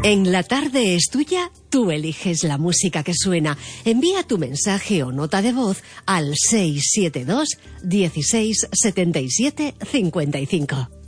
En La Tarde es Tuya, tú eliges la música que suena. Envía tu mensaje o nota de voz al 672 16 77 55.